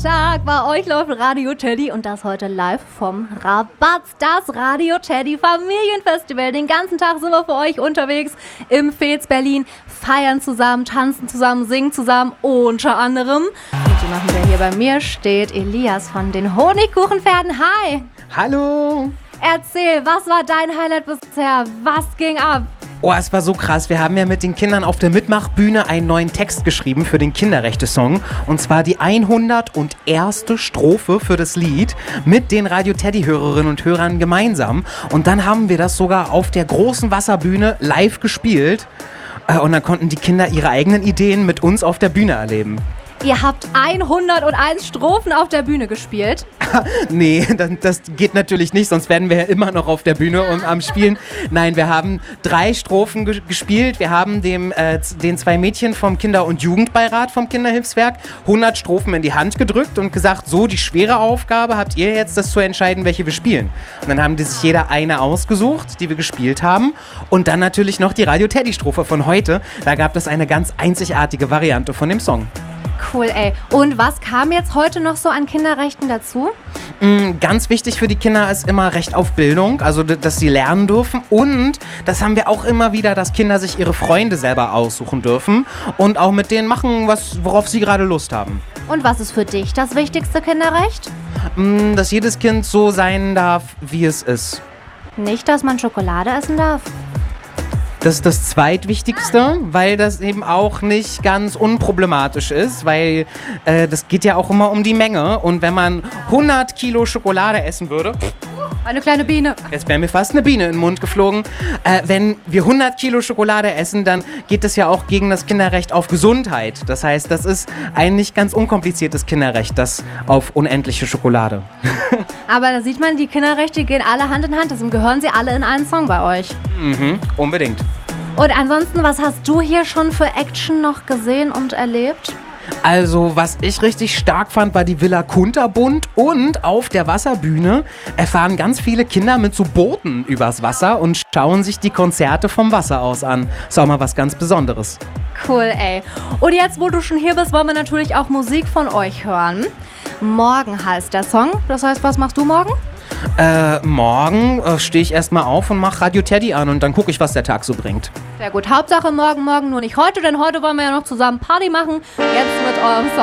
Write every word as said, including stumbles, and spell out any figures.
Tag, bei euch läuft Radio Teddy und das heute live vom Rabatz, das Radio Teddy Familienfestival. Den ganzen Tag sind wir für euch unterwegs im Fez Berlin, feiern zusammen, tanzen zusammen, singen zusammen, unter anderem. Und jemanden, der hier bei mir steht, Elias von den Honigkuchenpferden. Hi! Hallo! Erzähl, was war dein Highlight bisher? Was ging ab? Oh, es war so krass. Wir haben ja mit den Kindern auf der Mitmachbühne einen neuen Text geschrieben für den Kinderrechte-Song. Und zwar die hunderterste Strophe für das Lied mit den Radio Teddy-Hörerinnen und Hörern gemeinsam. Und dann haben wir das sogar auf der großen Wasserbühne live gespielt. Und dann konnten die Kinder ihre eigenen Ideen mit uns auf der Bühne erleben. Ihr habt hunderteins Strophen auf der Bühne gespielt. Nee, das, das geht natürlich nicht, sonst wären wir ja immer noch auf der Bühne und am Spielen. Nein, wir haben drei Strophen ge- gespielt. Wir haben dem, äh, den zwei Mädchen vom Kinder- und Jugendbeirat vom Kinderhilfswerk hundert Strophen in die Hand gedrückt und gesagt, so, die schwere Aufgabe habt ihr jetzt, das zu entscheiden, welche wir spielen. Und dann haben die sich jeder eine ausgesucht, die wir gespielt haben. Und dann natürlich noch die Radio Teddy-Strophe von heute. Da gab es eine ganz einzigartige Variante von dem Song. Cool, ey. Und was kam jetzt heute noch so an Kinderrechten dazu? Mm, ganz wichtig für die Kinder ist immer Recht auf Bildung, also d- dass sie lernen dürfen. Und das haben wir auch immer wieder, dass Kinder sich ihre Freunde selber aussuchen dürfen und auch mit denen machen, was, worauf sie gerade Lust haben. Und was ist für dich das wichtigste Kinderrecht? Mm, dass jedes Kind so sein darf, wie es ist. Nicht, dass man Schokolade essen darf. Das ist das Zweitwichtigste, weil das eben auch nicht ganz unproblematisch ist, weil äh, das geht ja auch immer um die Menge. Und wenn man hundert Kilo Schokolade essen würde, Eine kleine Biene. jetzt wäre mir fast eine Biene in den Mund geflogen, äh, wenn wir hundert Kilo Schokolade essen, dann geht das ja auch gegen das Kinderrecht auf Gesundheit. Das heißt, das ist ein nicht ganz unkompliziertes Kinderrecht, das auf unendliche Schokolade. Aber da sieht man, die Kinderrechte gehen alle Hand in Hand, deswegen gehören sie alle in einen Song bei euch. Mhm, unbedingt. Und ansonsten, was hast du hier schon für Action noch gesehen und erlebt? Also, was ich richtig stark fand, war die Villa Kunterbund und auf der Wasserbühne erfahren ganz viele Kinder mit so Booten übers Wasser und schauen sich die Konzerte vom Wasser aus an. Ist auch mal was ganz Besonderes. Cool, ey. Und jetzt, wo du schon hier bist, wollen wir natürlich auch Musik von euch hören. Morgen heißt der Song. Das heißt, was machst du morgen? Äh, morgen äh, stehe ich erstmal auf und mache Radio Teddy an und dann gucke ich, was der Tag so bringt. Sehr gut. Hauptsache morgen, morgen, nur nicht heute, denn heute wollen wir ja noch zusammen Party machen. Jetzt mit eurem Song.